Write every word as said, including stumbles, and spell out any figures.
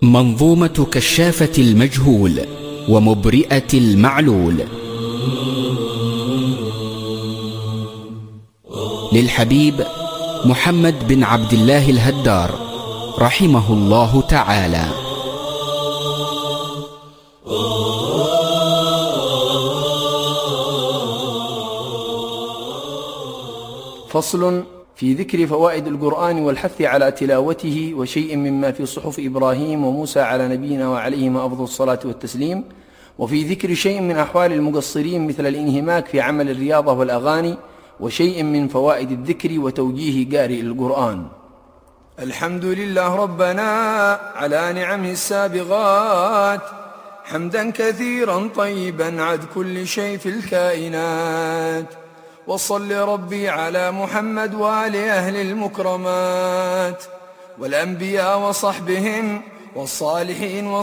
منظومة كشافة المجهول ومبرئة المعلول للحبيب محمد بن عبد الله الهدار رحمه الله تعالى. فصل في ذكر فوائد القرآن والحث على تلاوته وشيء مما في صحف إبراهيم وموسى على نبينا وعليهما أفضل الصلاة والتسليم، وفي ذكر شيء من أحوال المقصرين مثل الانهماك في عمل الرياضة والأغاني، وشيء من فوائد الذكر وتوجيه قارئ القرآن. الحمد لله ربنا على نعمه السابغات، حمدا كثيرا طيبا عد كل شيء في الكائنات، وصل ربي على محمد وآل أهل المكرمات والأنبياء وصحبهم والصالحين